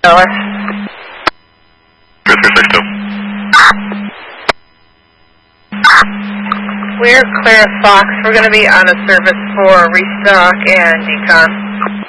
Dollar. 3362. We're Clara Fox. We're going to be on a service for restock and decon.